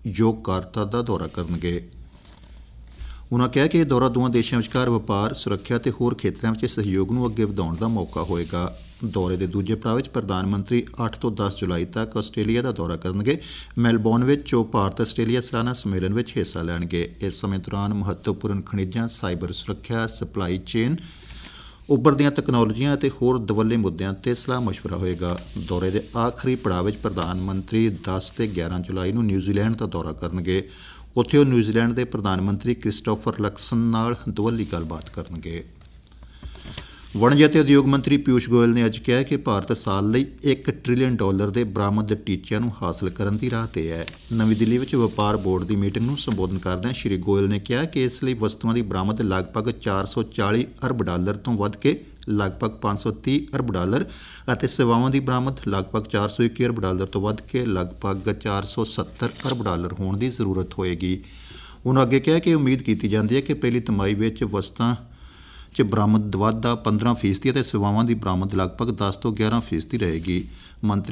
ਯੋਗਕਾਰਤਾ ਦਾ ਦੌਰਾ ਕਰਨਗੇ। ਉਨ੍ਹਾਂ ਕਿਹਾ ਕਿ ਇਹ ਦੌਰਾ ਦੋਵਾਂ ਦੇਸ਼ਾਂ ਵਿਚਕਾਰ ਵਪਾਰ, ਸੁਰੱਖਿਆ ਅਤੇ ਹੋਰ ਖੇਤਰਾਂ ਵਿੱਚ ਸਹਿਯੋਗ ਨੂੰ ਅੱਗੇ ਵਧਾਉਣ ਦਾ ਮੌਕਾ ਹੋਏਗਾ। ਦੌਰੇ ਦੇ ਦੂਜੇ ਪੜਾਅ ਵਿੱਚ ਪ੍ਰਧਾਨ ਮੰਤਰੀ 8 ਤੋਂ 10 ਜੁਲਾਈ ਤੱਕ ਆਸਟ੍ਰੇਲੀਆ ਦਾ ਦੌਰਾ ਕਰਨਗੇ। ਮੈਲਬੌਰਨ ਵਿੱਚ ਉਹ ਭਾਰਤ ਆਸਟ੍ਰੇਲੀਆ ਸਾਲਾਨਾ ਸੰਮੇਲਨ ਵਿੱਚ ਹਿੱਸਾ ਲੈਣਗੇ। ਇਸ ਸਮੇਂ ਦੌਰਾਨ ਮਹੱਤਵਪੂਰਨ ਖਣਿਜਾਂ, ਸਾਈਬਰ ਸੁਰੱਖਿਆ, ਸਪਲਾਈ ਚੇਨ, ਉੱਭਰਦੀਆਂ ਤਕਨਾਲੋਜੀਆਂ ਅਤੇ ਹੋਰ ਦਵੱਲੇ ਮੁੱਦਿਆਂ 'ਤੇ ਸਲਾਹ ਮਸ਼ਵਰਾ ਹੋਏਗਾ। ਦੌਰੇ ਦੇ ਆਖਰੀ ਪੜਾਅ ਵਿੱਚ ਪ੍ਰਧਾਨ ਮੰਤਰੀ 10 ਤੇ 11 ਜੁਲਾਈ ਨੂੰ ਨਿਊਜ਼ੀਲੈਂਡ ਦਾ ਦੌਰਾ ਕਰਨਗੇ। ਉੱਥੇ ਉਹ ਨਿਊਜ਼ੀਲੈਂਡ ਦੇ ਪ੍ਰਧਾਨ ਮੰਤਰੀ ਕ੍ਰਿਸਟੋਫਰ ਲਕਸਨ ਨਾਲ ਦੁਵੱਲੀ ਗੱਲਬਾਤ ਕਰਨਗੇ। ਵਣਜ ਅਤੇ ਉਦਯੋਗ ਮੰਤਰੀ ਪਿਊਸ਼ ਗੋਇਲ ਨੇ ਅੱਜ ਕਿਹਾ ਕਿ ਭਾਰਤ ਸਾਲ ਲਈ $1 ਟ੍ਰਿਲੀਅਨ ਦੇ ਬਰਾਮਦ ਟੀਚਿਆਂ ਨੂੰ ਹਾਸਲ ਕਰਨ ਦੀ ਰਾਹ 'ਤੇ ਹੈ। ਨਵੀਂ ਦਿੱਲੀ ਵਿੱਚ ਵਪਾਰ ਬੋਰਡ ਦੀ ਮੀਟਿੰਗ ਨੂੰ ਸੰਬੋਧਨ ਕਰਦਿਆਂ ਸ਼੍ਰੀ ਗੋਇਲ ਨੇ ਕਿਹਾ ਕਿ ਇਸ ਲਈ ਵਸਤੂਆਂ ਦੀ ਬਰਾਮਦ ਲਗਭਗ $440 ਅਰਬ ਤੋਂ ਵੱਧ ਕੇ ਲਗਭਗ $530 ਅਰਬ ਅਤੇ ਸੇਵਾਵਾਂ ਦੀ ਬਰਾਮਦ ਲਗਭਗ $421 ਅਰਬ ਤੋਂ ਵੱਧ ਕੇ ਲਗਭਗ $470 ਅਰਬ ਹੋਣ ਦੀ ਜ਼ਰੂਰਤ ਹੋਏਗੀ। ਉਨ੍ਹਾਂ ਅੱਗੇ ਕਿਹਾ ਕਿ ਉਮੀਦ ਕੀਤੀ ਜਾਂਦੀ ਹੈ ਕਿ ਪਹਿਲੀ ਤਿਮਾਹੀ ਵਿੱਚ ਵਸਤਾਂ 'ਚ ਬਰਾਮਦ ਵਾਧਾ 15% ਅਤੇ ਸੇਵਾਵਾਂ ਦੀ ਬਰਾਮਦ ਲਗਭਗ 10 ਤੋਂ 11% ਰਹੇਗੀ। ਮੰਤਰੀ